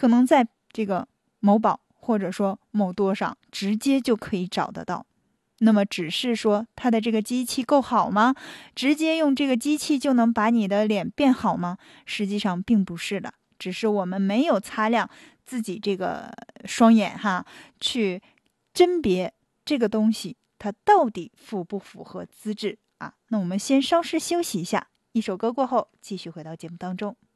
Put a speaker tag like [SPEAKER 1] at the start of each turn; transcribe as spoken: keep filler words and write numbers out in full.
[SPEAKER 1] 可能在这个某宝或者说某多上直接就可以找得到。那么只是说它的这个机器够好吗？直接用这个机器就能把你的脸变好吗？实际上并不是的，只是我们没有擦亮自己这个双眼哈，去甄别这个东西它到底符不符合资质啊。那我们先稍事休息一下，一首歌过后继续回到节目当中。